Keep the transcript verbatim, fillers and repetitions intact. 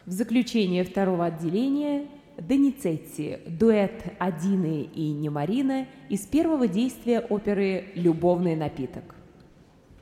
В заключение второго отделения Доницетти, дуэт Адины и Немарина из первого действия оперы «Любовный напиток».